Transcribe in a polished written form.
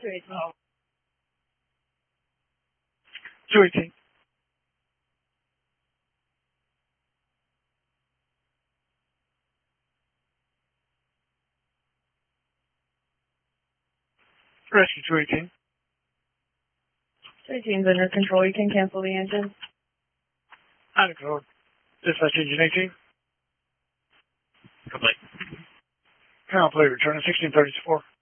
218. Rescue 218. 218's under control. You can cancel the engine. Under control. Dispatch engine 18. Complete. Complete. Return to 1634.